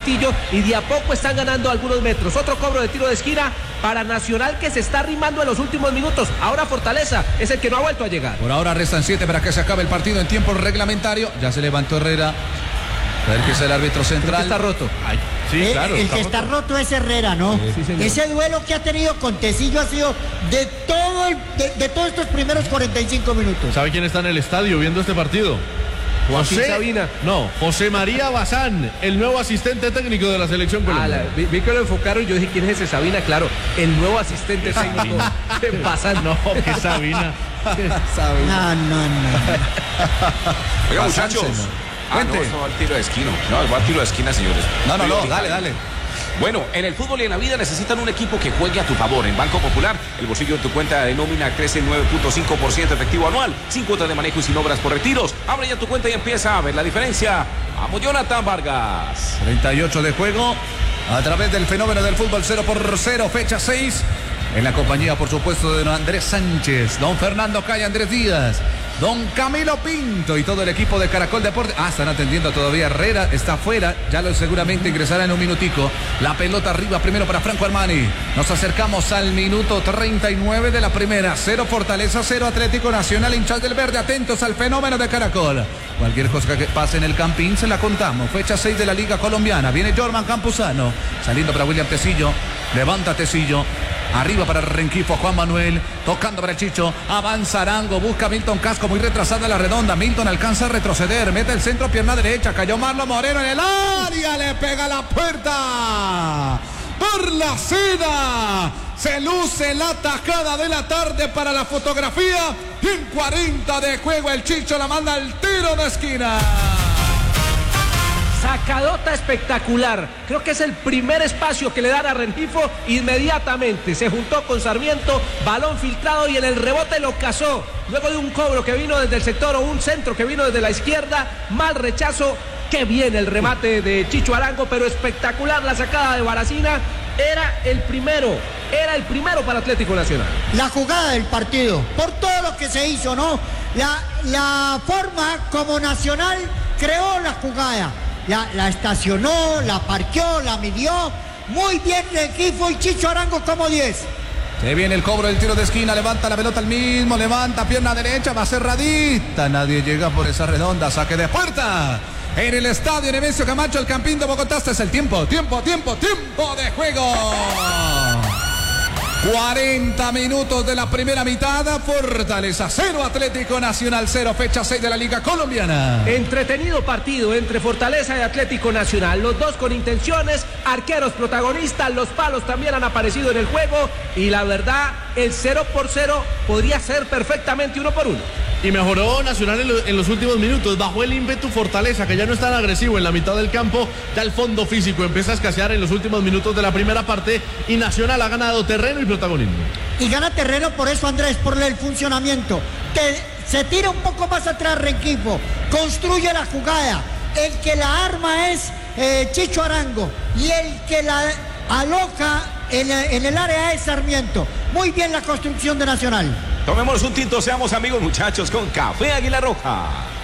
Castillo y de a poco están ganando algunos metros. Otro cobro de tiro de esquina para Nacional que se está arrimando en los últimos minutos. Ahora Fortaleza es el que no ha vuelto a llegar. Por ahora restan 7 para que se acabe el partido en tiempo reglamentario. Ya se levantó Herrera. A ver qué es el árbitro central. Está roto. Ay, sí, claro. El que está roto es Herrera, ¿no? Sí, ese duelo que ha tenido con Tecillo ha sido de todos estos primeros 45 minutos. ¿Sabe quién está en el estadio viendo este partido? José María Bazán, el nuevo asistente técnico de la selección colombiana. Vi que lo enfocaron y yo dije, ¿quién es ese Sabina? Claro, el nuevo asistente técnico de Bazán. No, que Sabina. No. Oiga, muchachos. No, al tiro de esquina. No, va al tiro de esquina, señores. No, dale. Bueno, en el fútbol y en la vida necesitan un equipo que juegue a tu favor. En Banco Popular, el bolsillo de tu cuenta de nómina crece 9.5% efectivo anual, sin cuotas de manejo y sin obras por retiros. Abre ya tu cuenta y empieza a ver la diferencia. Vamos, Jonathan Vargas. 38 de juego a través del fenómeno del fútbol 0-0, fecha 6. En la compañía, por supuesto, de don Andrés Sánchez, don Fernando Calle, Andrés Díaz, don Camilo Pinto y todo el equipo de Caracol Deporte. Están atendiendo todavía. Herrera está afuera. Ya lo seguramente ingresará en un minutico. La pelota arriba primero para Franco Armani. Nos acercamos al minuto 39 de la primera. 0 Fortaleza, 0 Atlético Nacional. Hinchas del verde, atentos al fenómeno de Caracol. Cualquier cosa que pase en el Campín se la contamos. Fecha 6 de la Liga Colombiana. Viene Jorman Campuzano. Saliendo para William Tecillo. Levanta Tecillo. Arriba para Rengifo, Juan Manuel, tocando para el Chicho, avanza Arango, busca a Milton Casco, muy retrasada la redonda, Milton alcanza a retroceder, mete el centro, pierna derecha, cayó Marlon Moreno en el área, le pega la puerta, por la seda, se luce la tajada de la tarde para la fotografía, y en 40 de juego el Chicho la manda al tiro de esquina. Sacadota espectacular. Creo que es el primer espacio que le dan a Rengifo. Inmediatamente se juntó con Sarmiento, balón filtrado y en el rebote lo cazó. Luego de un cobro que vino desde el sector o un centro que vino desde la izquierda, mal rechazo. Qué bien el remate de Chicho Arango, pero espectacular la sacada de Baracina. Era el primero para Atlético Nacional. La jugada del partido, por todo lo que se hizo, ¿no? La forma como Nacional creó la jugada. La estacionó, la parqueó, la midió. Muy bien Rengifo y Chicho Arango como 10. Se viene el cobro del tiro de esquina, levanta la pelota al mismo, levanta pierna derecha, va cerradita. Nadie llega por esa redonda, saque de puerta. En el estadio Nemesio Camacho, el Campín de Bogotá, este es el tiempo de juego. 40 minutos de la primera mitad, Fortaleza 0, Atlético Nacional 0, fecha 6 de la Liga Colombiana. Entretenido partido entre Fortaleza y Atlético Nacional, los dos con intenciones, arqueros protagonistas, los palos también han aparecido en el juego y la verdad, el 0-0 podría ser perfectamente 1-1. Y mejoró Nacional en los últimos minutos, bajó el ímpetu Fortaleza, que ya no es tan agresivo en la mitad del campo, ya el fondo físico empieza a escasear en los últimos minutos de la primera parte y Nacional ha ganado terreno y protagonismo. Y gana terreno por eso, Andrés, por el funcionamiento. Se tira un poco más atrás Rengifo, construye la jugada, el que la arma es Chicho Arango y el que la aloja en el área es Sarmiento. Muy bien la construcción de Nacional. Tomémonos un tinto, seamos amigos muchachos con Café Águila Roja.